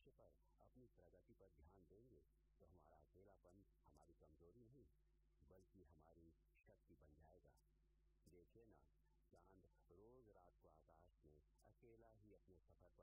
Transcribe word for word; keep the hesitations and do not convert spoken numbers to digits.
भविष्य पर, अपनी प्रगति पर ध्यान देंगे तो हमारा अकेलापन हमारी कमजोरी नहीं बल्कि हमारी शक्ति बन जाएगा। देखिए ना, चांद रोज रात को आकाश में अकेला ही अपने सफर पर